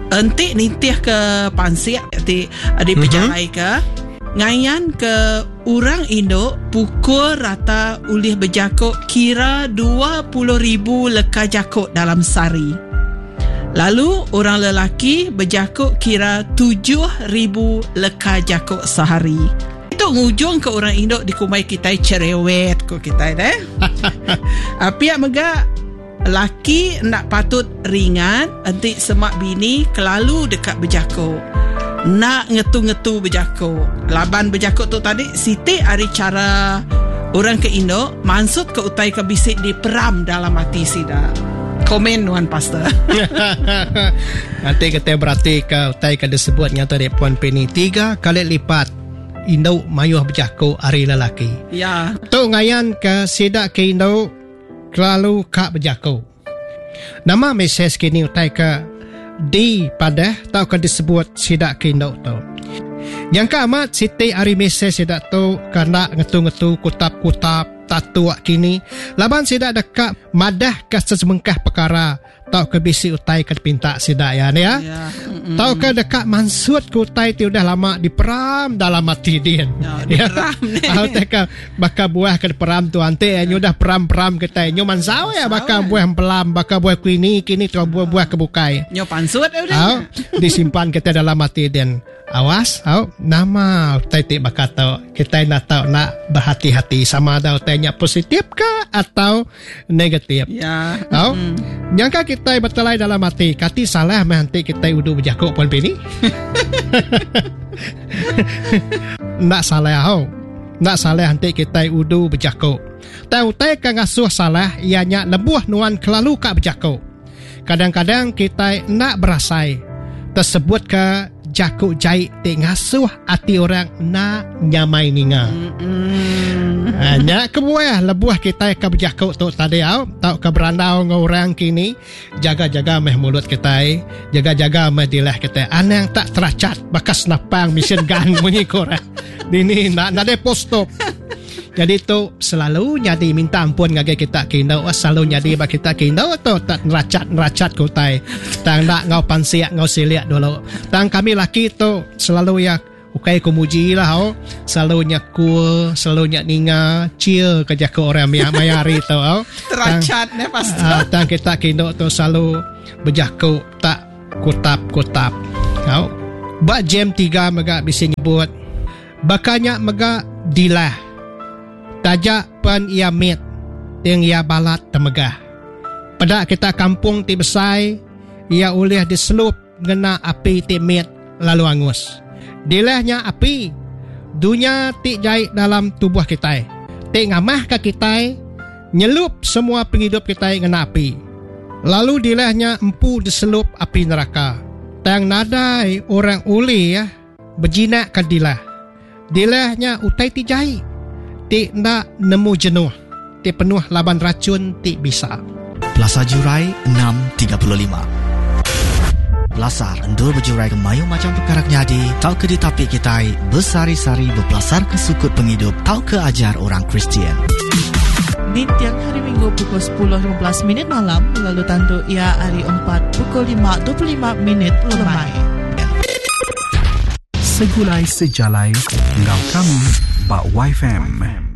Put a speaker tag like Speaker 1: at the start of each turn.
Speaker 1: Entik nintih ke Pansik, entik ada pejarai ke ngayan ke orang Indo pukul rata ulih berjakuk kira 20,000 leka jakuk dalam sehari. Lalu orang lelaki berjakuk kira 7,000 leka jakuk sehari. Itu ngujung ke orang Indo dikumai kita cerewet ko kita deh. Pihak mega laki nak patut ringan, entik semak bini kelalu dekat berjakuk. Nak ngetu-ngetu berjakuk. Laban berjakuk tu tadi, Siti hari cara orang ke Indo, maksud ke utai ke bisik di peram dalam hati sida. Komen Wan Pastor.
Speaker 2: Nanti kita berarti ke utai ke disebut nyata dek Puan Penny 3 kali lipat Indo mayuh berjakuk hari lelaki.
Speaker 1: Ya.
Speaker 2: Tu ngayan ke sida ke Indo kelalu kak berjakuk. Nama mesej kini utai ke di pada tau kan disebut sidak kindo tu. Yang ke amat Siti hari mesej sidak tu karena ngetu-ngetu kutap-kutap tatu kini. Laban sidak dekat madah ke sesemengkah perkara tau ke bisi utai ke pinta sidak ya ni ya. Tau ke dekat mansut ke utai ti udah lama diperam dalam hati dia.
Speaker 1: Ya, diperam ni.
Speaker 2: Tau ke bakal buah ke peram tu ante nyo dah peram-peram kita nyo mansau ya bakal buah pelam bakal buah kini tu buah kebukai.
Speaker 1: Nyo pansut udah.
Speaker 2: Disimpan kita dalam hati dia. Awas, nama utai ti bakal tau kita nak tahu nak berhati-hati sama ada utainya positif ke atau negatif.
Speaker 1: Ya.
Speaker 2: Nyangka kita bertelai dalam hati kati salah nanti kita udah berjakuk Puan Penny. Nak salah nak salah nanti kita udah berjakuk. Tahu utai kan ngasuh salah ianya lebuh nuan kelalu kak berjakuk. Kadang-kadang kita nak berasai tersebut ke jakuk jahit te ngasuh hati orang nak nyamai ninga. Nak kebuah lebuah kita ke berjakuk tu tadi tau ke berandau dengan orang kini jaga-jaga meh mulut kita, jaga-jaga meh dilah kita. Anang tak teracat bakas napang mesin gang bunyi korang. Ini nak ada post-stop. Jadi tu selalu nyadi minta ampun ngage kita kino, selalu nyadi bak kita kino tu tak neracat kutai. Tang nak ngau pansiak ngau siliak dulu. Tang kami laki tu selalu ya ukai kumuji lah selalu nyakul, selalu nyak ninga, chill kerja ke orang mayari tu
Speaker 1: Teracat ne pasti.
Speaker 2: Tang kita kino tu selalu berjaku tak kutap-kutap. Bak jam 3 mega bisa nyebut. Bakanya mega dilah. Tajak pen ia met yang ia balat temegah. Pada kita kampung ti besai ia ulih diselup ngena api ti met lalu angus. Dilahnya api dunia ti jahit dalam tubuh kita. Ti ngamah ke kita nyelup semua penghidup kita ngena api. Lalu dilahnya empu diselup api neraka. Tang nadai orang uli ya berjinak ke dilah. Dilahnya utai ti jahit. Ti nak nemu jenuh. Ti penuh laban racun ti bisa.
Speaker 3: Plaza Jurai 6.35. Belasar endur berjurai ke mayu macam perkara nyadi. Tau ke di tapi kita bersari-sari berbelasar ke sukut penghidup. Tau ke ajar orang Kristian.
Speaker 4: Di tiang hari Minggu pukul 10.15 malam. Lalu tandu ia hari 4 pukul 5.25 lemai.
Speaker 5: Segulai sejalai ngau kami Bak YFM.